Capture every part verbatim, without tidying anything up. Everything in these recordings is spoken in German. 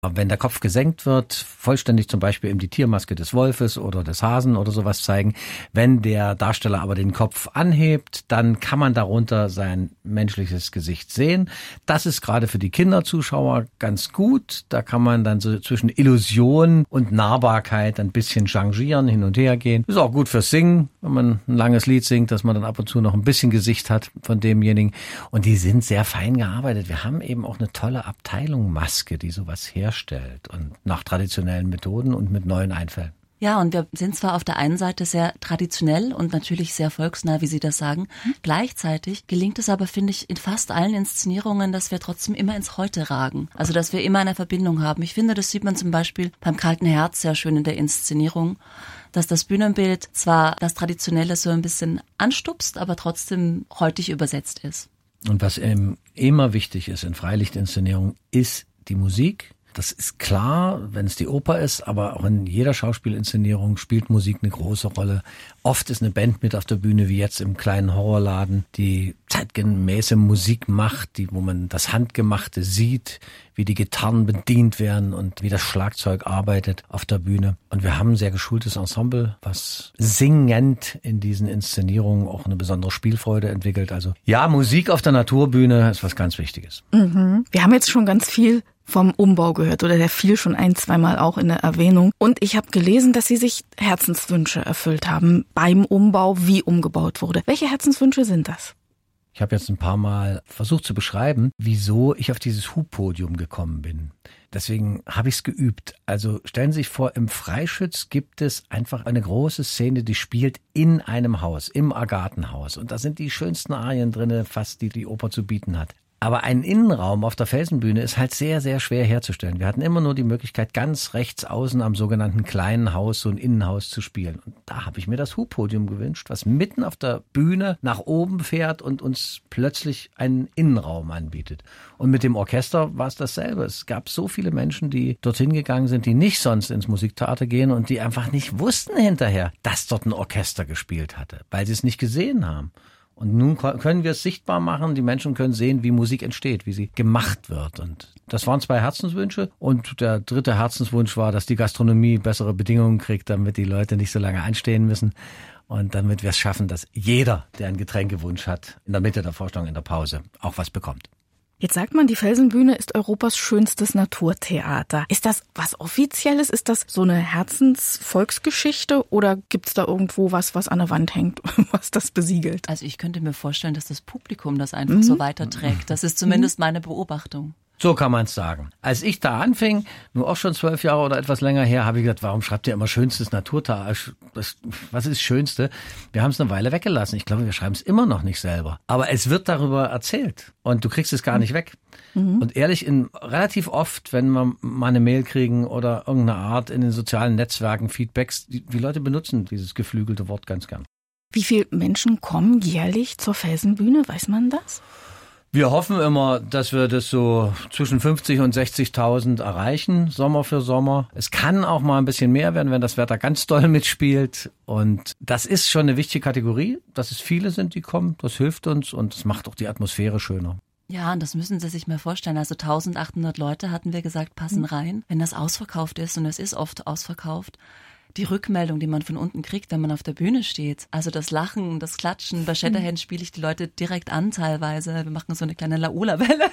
Wenn der Kopf gesenkt wird, vollständig zum Beispiel eben die Tiermaske des Wolfes oder des Hasen oder sowas zeigen. Wenn der Darsteller aber den Kopf anhebt, dann kann man darunter sein menschliches Gesicht sehen. Das ist gerade für die Kinderzuschauer ganz gut. Da kann man dann so zwischen Illusion und Nahbarkeit ein bisschen changieren, hin und her gehen. Ist auch gut fürs Singen, wenn man ein langes Lied singt, dass man dann ab und zu noch ein bisschen Gesicht hat von demjenigen. Und die sind sehr fein gearbeitet. Wir haben eben auch eine tolle Abteilung Maske, die sowas herstellt. Stellt und nach traditionellen Methoden und mit neuen Einfällen. Ja, und wir sind zwar auf der einen Seite sehr traditionell und natürlich sehr volksnah, wie Sie das sagen. Hm. Gleichzeitig gelingt es aber, finde ich, in fast allen Inszenierungen, dass wir trotzdem immer ins Heute ragen. Also, dass wir immer eine Verbindung haben. Ich finde, das sieht man zum Beispiel beim Kalten Herz sehr schön in der Inszenierung, dass das Bühnenbild zwar das Traditionelle so ein bisschen anstupst, aber trotzdem heutig übersetzt ist. Und was eben immer wichtig ist in Freilichtinszenierung, ist die Musik. Das ist klar, wenn es die Oper ist, aber auch in jeder Schauspielinszenierung spielt Musik eine große Rolle. Oft ist eine Band mit auf der Bühne, wie jetzt im kleinen Horrorladen, die zeitgemäße Musik macht, die, wo man das Handgemachte sieht, wie die Gitarren bedient werden und wie das Schlagzeug arbeitet auf der Bühne. Und wir haben ein sehr geschultes Ensemble, was singend in diesen Inszenierungen auch eine besondere Spielfreude entwickelt. Also ja, Musik auf der Naturbühne ist was ganz Wichtiges. Mhm. Wir haben jetzt schon ganz viel vom Umbau gehört oder der fiel schon ein, zweimal auch in der Erwähnung. Und ich habe gelesen, dass Sie sich Herzenswünsche erfüllt haben beim Umbau, wie umgebaut wurde. Welche Herzenswünsche sind das? Ich habe jetzt ein paar Mal versucht zu beschreiben, wieso ich auf dieses Hubpodium gekommen bin. Deswegen habe ich es geübt. Also stellen Sie sich vor, im Freischütz gibt es einfach eine große Szene, die spielt in einem Haus, im Agathenhaus. Und da sind die schönsten Arien drin, fast die die Oper zu bieten hat. Aber ein Innenraum auf der Felsenbühne ist halt sehr, sehr schwer herzustellen. Wir hatten immer nur die Möglichkeit, ganz rechts außen am sogenannten kleinen Haus so ein Innenhaus zu spielen. Und da habe ich mir das Hubpodium gewünscht, was mitten auf der Bühne nach oben fährt und uns plötzlich einen Innenraum anbietet. Und mit dem Orchester war es dasselbe. Es gab so viele Menschen, die dorthin gegangen sind, die nicht sonst ins Musiktheater gehen und die einfach nicht wussten hinterher, dass dort ein Orchester gespielt hatte, weil sie es nicht gesehen haben. Und nun können wir es sichtbar machen, die Menschen können sehen, wie Musik entsteht, wie sie gemacht wird. Und das waren zwei Herzenswünsche. Und der dritte Herzenswunsch war, dass die Gastronomie bessere Bedingungen kriegt, damit die Leute nicht so lange anstehen müssen. Und damit wir es schaffen, dass jeder, der einen Getränkewunsch hat, in der Mitte der Vorstellung, in der Pause, auch was bekommt. Jetzt sagt man, die Felsenbühne ist Europas schönstes Naturtheater. Ist das was Offizielles? Ist das so eine Herzensvolksgeschichte? Oder gibt's da irgendwo was, was an der Wand hängt, was das besiegelt? Also ich könnte mir vorstellen, dass das Publikum das einfach mhm. so weiterträgt. Das ist zumindest mhm. meine Beobachtung. So kann man es sagen. Als ich da anfing, nur auch schon zwölf Jahre oder etwas länger her, habe ich gesagt, warum schreibt ihr immer schönstes Naturtheater? Was ist Schönste? Wir haben es eine Weile weggelassen. Ich glaube, wir schreiben es immer noch nicht selber. Aber es wird darüber erzählt und du kriegst es gar nicht weg. Mhm. Und ehrlich, in, relativ oft, wenn wir mal eine Mail kriegen oder irgendeine Art in den sozialen Netzwerken Feedbacks, die, die Leute benutzen dieses geflügelte Wort ganz gern. Wie viele Menschen kommen jährlich zur Felsenbühne? Weiß man das? Wir hoffen immer, dass wir das so zwischen fünfzig und sechzigtausend erreichen, Sommer für Sommer. Es kann auch mal ein bisschen mehr werden, wenn das Wetter ganz doll mitspielt. Und das ist schon eine wichtige Kategorie, dass es viele sind, die kommen. Das hilft uns und es macht auch die Atmosphäre schöner. Ja, und das müssen Sie sich mal vorstellen. Also eintausendachthundert Leute, hatten wir gesagt, passen rein. Wenn das ausverkauft ist, und es ist oft ausverkauft, die Rückmeldung, die man von unten kriegt, wenn man auf der Bühne steht. Also das Lachen, das Klatschen. Bei Shatterhand spiele ich die Leute direkt an teilweise. Wir machen so eine kleine Laola-Welle.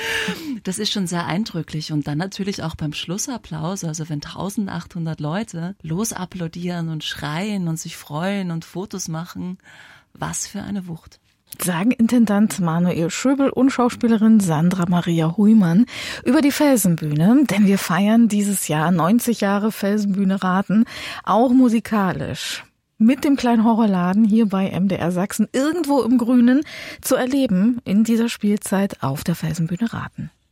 Das ist schon sehr eindrücklich. Und dann natürlich auch beim Schlussapplaus. Also wenn eintausendachthundert Leute losapplaudieren und schreien und sich freuen und Fotos machen. Was für eine Wucht. Sagen Intendant Manuel Schöbel und Schauspielerin Sandra Maria Huymann über die Felsenbühne, denn wir feiern dieses Jahr neunzig Jahre Felsenbühne Rathen, auch musikalisch. Mit dem kleinen Horrorladen hier bei M D R Sachsen, irgendwo im Grünen, zu erleben in dieser Spielzeit auf der Felsenbühne Rathen.